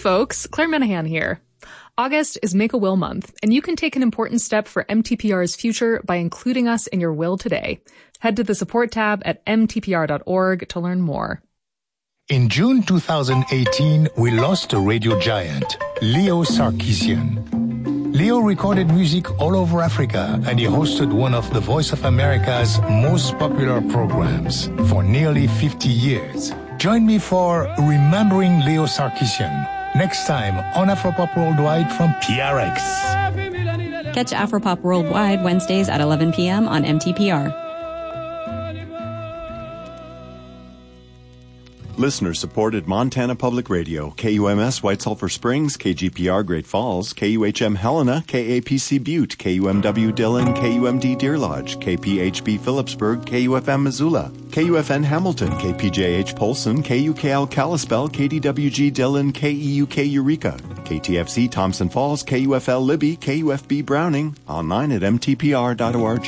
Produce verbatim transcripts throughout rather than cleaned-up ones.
folks, Claire Menahan here. August is Make-A-Will Month, and you can take an important step for M T P R's future by including us in your will today. Head to the support tab at m t p r dot org to learn more. In June two thousand eighteen, we lost a radio giant, Leo Sarkisian. Leo recorded music all over Africa, and he hosted one of the Voice of America's most popular programs for nearly fifty years. Join me for Remembering Leo Sarkisian next time on Afropop Worldwide from P R X. Catch Afropop Worldwide Wednesdays at eleven p.m. on M T P R. Listener-supported Montana Public Radio, K U M S White Sulphur Springs, K G P R Great Falls, K U H M Helena, K A P C Butte, K U M W Dillon, K U M D Deer Lodge, K P H B Phillipsburg, K U F M Missoula, K U F N Hamilton, K P J H Polson, K U K L Kalispell, K D W G Dillon, K E U K Eureka, K T F C Thompson Falls, K U F L Libby, K U F B Browning, online at m t p r dot org.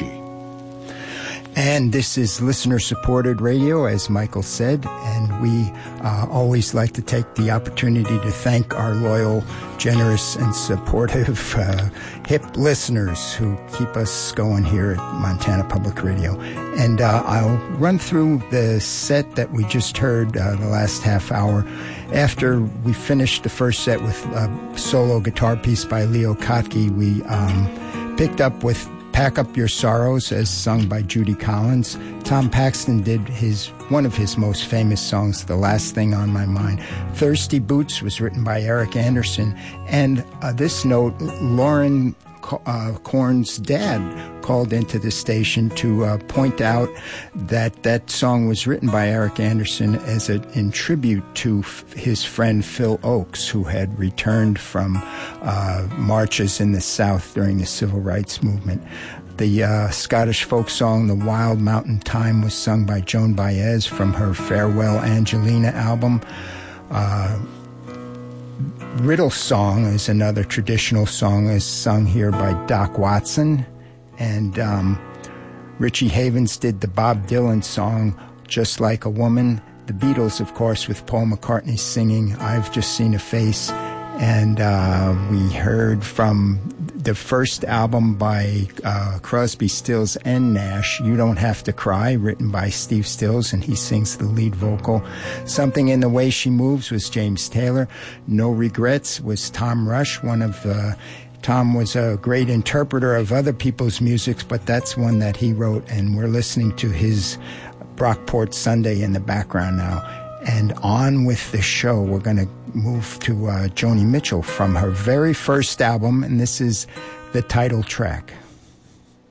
And this is listener-supported radio, as Michael said, and we uh, always like to take the opportunity to thank our loyal, generous, and supportive uh, hip listeners who keep us going here at Montana Public Radio. And uh, I'll run through the set that we just heard uh, the last half hour. After we finished the first set with a solo guitar piece by Leo Kottke, we um, picked up with Pack Up Your Sorrows, as sung by Judy Collins. Tom Paxton did his one of his most famous songs, The Last Thing on My Mind. Thirsty Boots was written by Eric Anderson. And uh, this note, Lauren uh, Korn's dad called into the station to uh, point out that that song was written by Eric Anderson as a, in tribute to f- his friend Phil Oakes, who had returned from uh, marches in the South during the Civil Rights Movement. The uh, Scottish folk song, The Wild Mountain Thyme, was sung by Joan Baez from her Farewell Angelina album. Uh, Riddle Song is another traditional song, is sung here by Doc Watson. And um, Richie Havens did the Bob Dylan song, Just Like a Woman. The Beatles, of course, with Paul McCartney singing I've Just Seen a Face. And uh, we heard from the first album by uh, Crosby, Stills, and Nash, You Don't Have to Cry, written by Steve Stills, and he sings the lead vocal. Something in the Way She Moves was James Taylor. No Regrets was Tom Rush, one of the... Tom was a great interpreter of other people's music, but that's one that he wrote, and we're listening to his Brockport Sunday in the background now. And on with the show, we're going to move to uh, Joni Mitchell from her very first album, and this is the title track.